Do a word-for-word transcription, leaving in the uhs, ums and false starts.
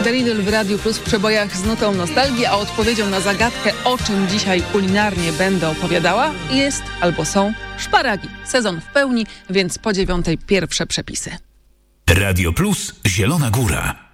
The Riddle w Radiu Plus w przebojach z nutą nostalgii, a odpowiedzią na zagadkę, o czym dzisiaj kulinarnie będę opowiadała, jest albo są szparagi. Sezon w pełni, więc po dziewiątej pierwsze przepisy. Radio Plus Zielona Góra.